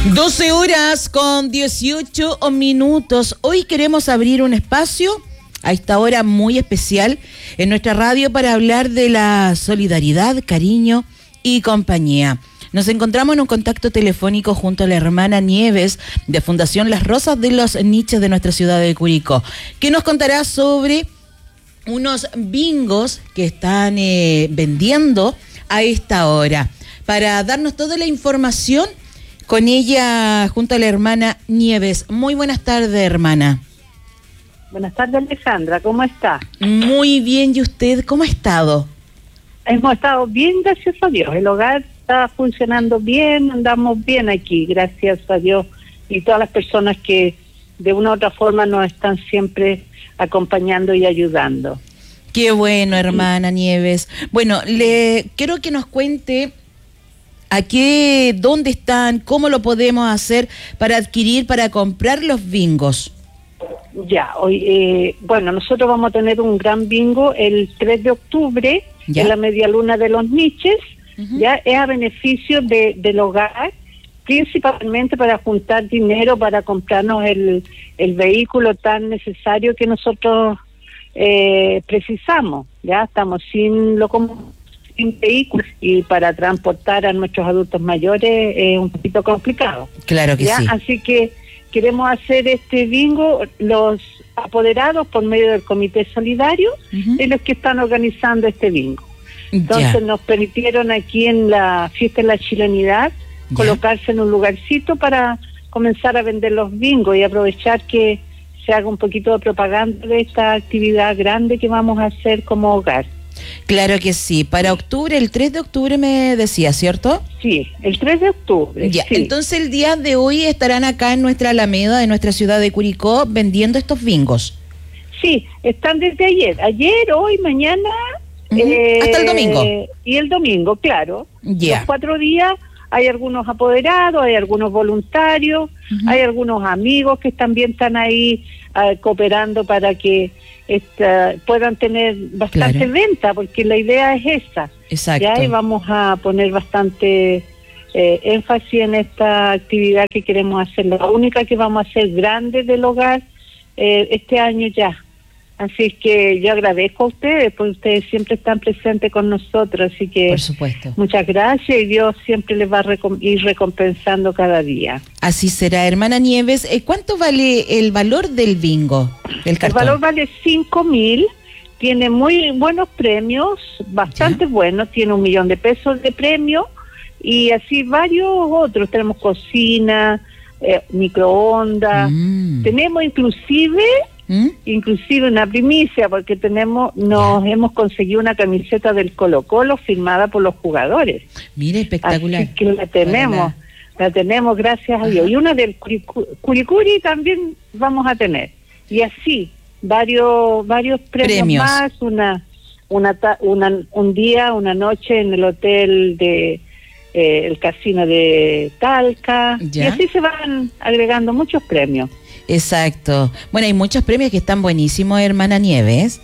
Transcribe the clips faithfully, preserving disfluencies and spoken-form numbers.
doce horas con dieciocho minutos. Hoy queremos abrir un espacio a esta hora muy especial en nuestra radio para hablar de la solidaridad, cariño y compañía. Nos encontramos en un contacto telefónico junto a la hermana Nieves de Fundación Las Rosas de los Niches de nuestra ciudad de Curicó, que nos contará sobre unos bingos que están eh, vendiendo a esta hora. Para darnos toda la información, con ella junto a la hermana Nieves. Muy buenas tardes, hermana. Buenas tardes, Alejandra, ¿cómo está? Muy bien, ¿y usted cómo ha estado? Hemos estado bien, gracias a Dios. El hogar está funcionando bien, andamos bien aquí, gracias a Dios. Y todas las personas que de una u otra forma nos están siempre acompañando y ayudando. Qué bueno, hermana Nieves. Bueno, le quiero que nos cuente a qué, dónde están, cómo lo podemos hacer para adquirir, para comprar los bingos. Ya, hoy, eh, bueno, nosotros vamos a tener un gran bingo el tres de octubre, ¿ya? En la media luna de los Niches, uh-huh. Ya es a beneficio de, del hogar, principalmente para juntar dinero para comprarnos el, el vehículo tan necesario que nosotros eh, precisamos. Ya estamos sin locomoción, sin vehículos, y para transportar a nuestros adultos mayores es un poquito complicado. Claro que ¿ya? sí. Así que queremos hacer este bingo, los apoderados por medio del Comité Solidario, uh-huh. de los que están organizando este bingo. Entonces ya. Nos permitieron aquí en la fiesta de la chilenidad ya. Colocarse en un lugarcito para comenzar a vender los bingos y aprovechar que se haga un poquito de propaganda de esta actividad grande que vamos a hacer como hogar. Claro que sí. Para octubre, el tres de octubre me decía, ¿cierto? Sí, el tres de octubre. Ya, sí. Entonces el día de hoy estarán acá en nuestra Alameda de nuestra ciudad de Curicó vendiendo estos bingos. Sí, están desde ayer. Ayer, hoy, mañana. Uh-huh. eh, Hasta el domingo. Y el domingo, claro. Ya. Los cuatro días hay algunos apoderados, hay algunos voluntarios, uh-huh. hay algunos amigos que también están ahí uh, cooperando para que esta, puedan tener bastante claro. venta, porque la idea es esa. Exacto. Ya, y vamos a poner bastante eh, énfasis en esta actividad que queremos hacer, la única que vamos a hacer grande del hogar eh, este año ya. Así que yo agradezco a ustedes, porque ustedes siempre están presentes con nosotros, así que por supuesto. Muchas gracias y Dios siempre les va a recom- ir recompensando cada día. Así será, hermana Nieves. ¿Cuánto vale el valor del bingo, del cartón? El valor vale cinco mil, tiene muy buenos premios, bastante ¿ya? Buenos, tiene un millón de pesos de premio y así varios otros. Tenemos cocina, eh, microondas, mm. tenemos inclusive... ¿Mm? Inclusive una primicia, porque tenemos nos yeah. hemos conseguido una camiseta del Colo-Colo firmada por los jugadores. Mire, espectacular. Así que la tenemos, la tenemos, gracias a Dios. Y una del Curicuri también vamos a tener. Y así, varios varios premios, premios. más, una, una una un día, una noche en el hotel de eh, el casino de Talca. ¿Ya? Y así se van agregando muchos premios. Exacto. Bueno, hay muchos premios que están buenísimos, hermana Nieves.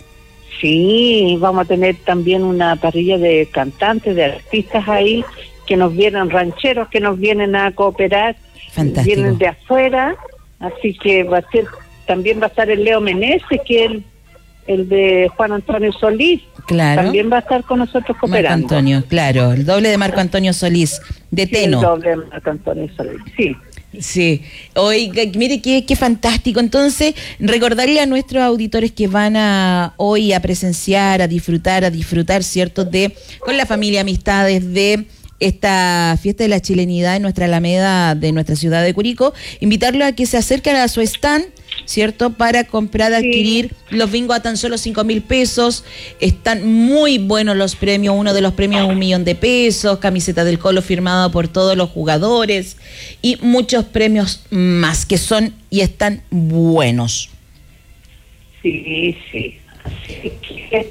Sí, vamos a tener también una parrilla de cantantes, de artistas ahí, que nos vienen, rancheros que nos vienen a cooperar. Fantástico. Vienen de afuera, así que va a ser, también va a estar el Leo Meneses, que es el, el de Juan Antonio Solís. Claro. También va a estar con nosotros cooperando. Marco Antonio, claro, el doble de Marco Antonio Solís, de sí, Teno. El doble de Marco Antonio Solís, sí. Sí, oiga, mire qué, qué fantástico. Entonces, recordarle a nuestros auditores que van a hoy a presenciar, a disfrutar, a disfrutar, ¿cierto?, de con la familia, amistades de esta fiesta de la chilenidad en nuestra Alameda de nuestra ciudad de Curicó, invitarlos a que se acerquen a su stand, ¿cierto?, para comprar, adquirir sí. los bingos a tan solo cinco mil pesos. Están muy buenos los premios, uno de los premios un millón de pesos, camiseta del Colo firmada por todos los jugadores y muchos premios más que son y están buenos. Sí, sí. Así que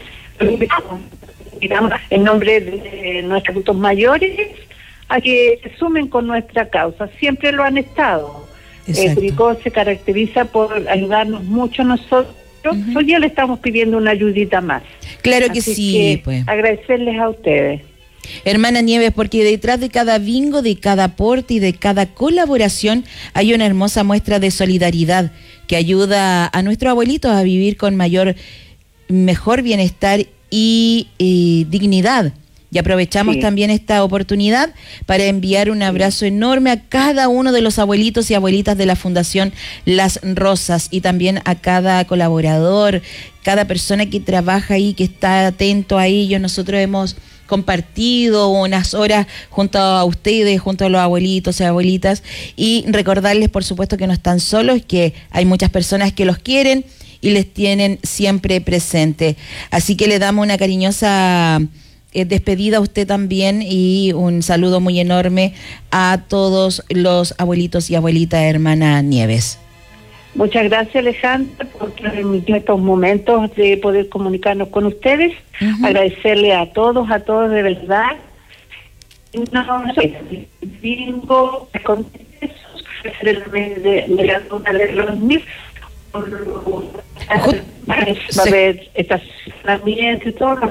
en nombre de nuestros adultos mayores a que se sumen con nuestra causa. Siempre lo han estado. Eh, Curicó se caracteriza por ayudarnos mucho a nosotros. Uh-huh. Hoy ya le estamos pidiendo una ayudita más. Claro que Así sí. Que pues. Agradecerles a ustedes. Hermana Nieves, porque detrás de cada bingo, de cada aporte y de cada colaboración hay una hermosa muestra de solidaridad que ayuda a nuestros abuelitos a vivir con mayor, mejor bienestar y, y dignidad. Y aprovechamos sí. también esta oportunidad para enviar un abrazo enorme a cada uno de los abuelitos y abuelitas de la Fundación Las Rosas y también a cada colaborador, cada persona que trabaja ahí, que está atento a ellos. Nosotros hemos compartido unas horas junto a ustedes, junto a los abuelitos y abuelitas, y recordarles, por supuesto, que no están solos, que hay muchas personas que los quieren y les tienen siempre presente. Así que le damos una cariñosa Eh, despedida a usted también y un saludo muy enorme a todos los abuelitos y abuelitas, hermana Nieves. Muchas gracias, Alejandra, por permitir estos momentos de poder comunicarnos con ustedes. Uh-huh. Agradecerle a todos, a todos de verdad. No, no sé, bingo, con de, de, de la zona de los mil. Va a haber estacionamiento y todo.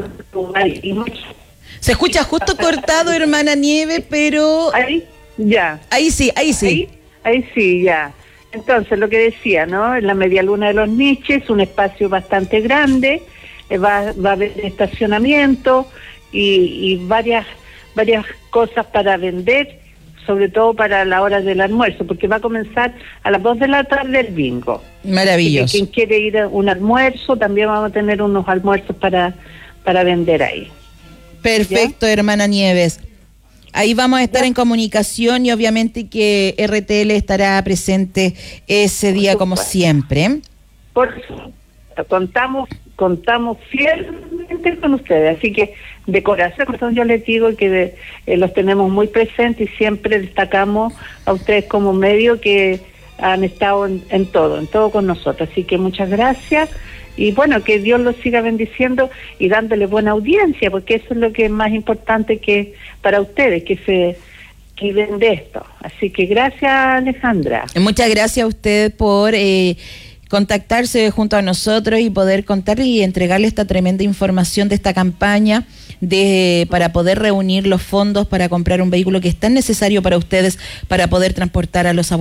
Se escucha justo cortado, hermana Nieve, pero... Ahí, ya. Ahí sí, ahí sí. Ahí, ahí sí, ya. Entonces, lo que decía, ¿no? En la media luna de los niches, un espacio bastante grande, eh, va, va a haber estacionamiento y, y varias, varias cosas para vender, sobre todo para la hora del almuerzo, porque va a comenzar a las dos de la tarde el bingo. Maravilloso. Quien quiere ir a un almuerzo, también vamos a tener unos almuerzos para, para vender ahí. Perfecto, ¿ya? Hermana Nieves. Ahí vamos a estar ¿ya? en comunicación y obviamente que R T L estará presente ese día como siempre. Por supuesto, contamos, contamos fielmente con ustedes, así que de corazón yo les digo que de, eh, los tenemos muy presentes y siempre destacamos a ustedes como medio que han estado en, en todo, en todo con nosotros. Así que muchas gracias y bueno, que Dios los siga bendiciendo y dándole buena audiencia, porque eso es lo que es más importante que para ustedes, que se que ven de esto. Así que gracias, Alejandra. Muchas gracias a usted por... Eh, contactarse junto a nosotros y poder contarle y entregarle esta tremenda información de esta campaña de para poder reunir los fondos para comprar un vehículo que es tan necesario para ustedes para poder transportar a los abuelos.